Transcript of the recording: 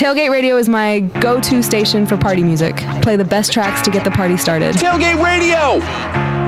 Tailgate Radio is my go-to station for party music. Play the best tracks to get the party started. Tailgate Radio!